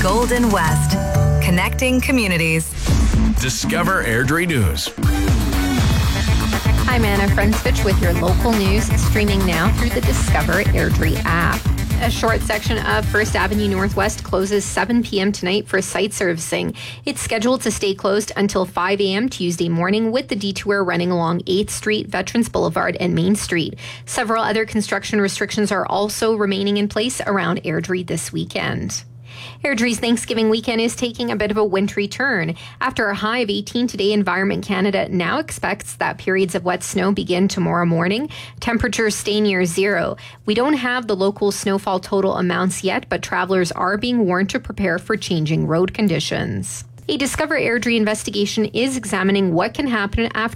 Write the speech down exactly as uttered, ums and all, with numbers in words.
Golden West. Connecting communities. Discover Airdrie News. I'm Anna Frensfitch with your local news, streaming now through the Discover Airdrie app. A short section of First Avenue Northwest closes seven p.m. tonight for site servicing. It's scheduled to stay closed until five a.m. Tuesday morning, with the detour running along eighth Street, Veterans Boulevard, and Main Street. Several other construction restrictions are also remaining in place around Airdrie this weekend. Airdrie's Thanksgiving weekend is taking a bit of a wintry turn. After a high of eighteen today, Environment Canada now expects that periods of wet snow begin tomorrow morning. Temperatures stay near zero. We don't have the local snowfall total amounts yet, but travelers are being warned to prepare for changing road conditions. A Discover Airdrie investigation is examining what can happen after